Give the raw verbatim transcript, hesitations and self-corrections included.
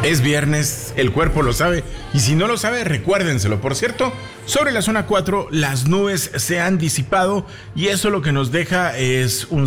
Es viernes, el cuerpo lo sabe, y si no lo sabe, recuérdenselo. Por cierto, sobre la zona cuatro, las nubes se han disipado y eso lo que nos deja es un